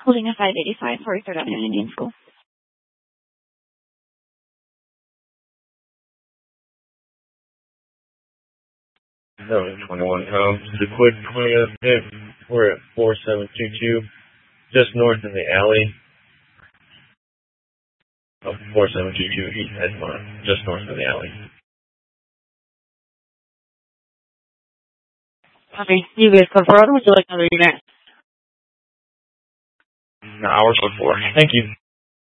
Holding a 585, 43rd Avenue Indian School. No, 21 Combs. The quick 20th hit. We're at 4722, just north of the alley. 4722 East Edgemont, just north of the alley. Okay, you guys code 4 would you like another unit? No, hours before. Thank you.